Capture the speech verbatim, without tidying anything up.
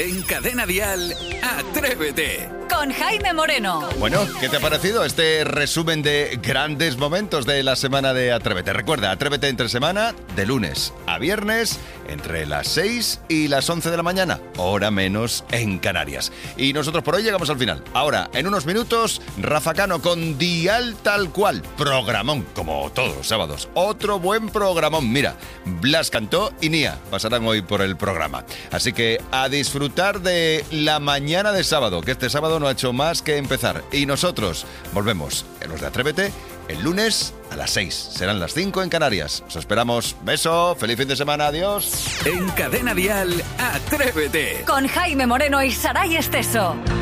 En Cadena Dial, Atrévete. Con Jaime Moreno. Bueno, ¿qué te ha parecido este resumen de grandes momentos de la semana de Atrévete? Recuerda, Atrévete entre semana, de lunes a viernes, entre las seis y las once de la mañana, hora menos en Canarias. Y nosotros por hoy llegamos al final. Ahora, en unos minutos, Rafa Cano con Dial Tal Cual. Programón, como todos los sábados. Otro buen programón. Mira, Blas Cantó y Nia pasarán hoy por el programa. Así que a disfrutar de la mañana de sábado, que este sábado no ha hecho más que empezar. Y nosotros volvemos en los de Atrévete el lunes a las seis. Serán las cinco en Canarias. Os esperamos. Beso, feliz fin de semana, adiós. En Cadena Dial, Atrévete. Con Jaime Moreno y Saray Esteso.